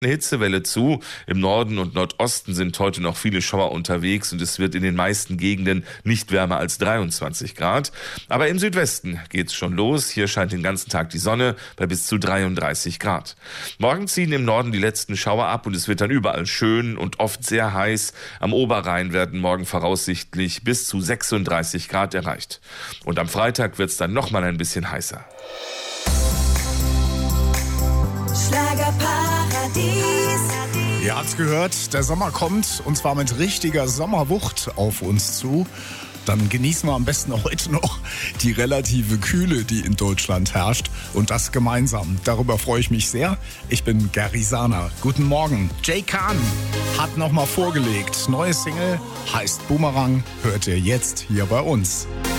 Eine Hitzewelle zu. Im Norden und Nordosten sind heute noch viele Schauer unterwegs und es wird in den meisten Gegenden nicht wärmer als 23 Grad. Aber im Südwesten geht's schon los. Hier scheint den ganzen Tag die Sonne bei bis zu 33 Grad. Morgen ziehen im Norden die letzten Schauer ab und es wird dann überall schön und oft sehr heiß. Am Oberrhein werden morgen voraussichtlich bis zu 36 Grad erreicht. Und am Freitag wird's dann nochmal ein bisschen heißer. Ihr habt's gehört, der Sommer kommt und zwar mit richtiger Sommerwucht auf uns zu. Dann genießen wir am besten heute noch die relative Kühle, die in Deutschland herrscht und das gemeinsam. Darüber freue ich mich sehr. Ich bin Gary Sahner. Guten Morgen. Jay Khan hat nochmal vorgelegt. Neue Single heißt Boomerang. Hört ihr jetzt hier bei uns.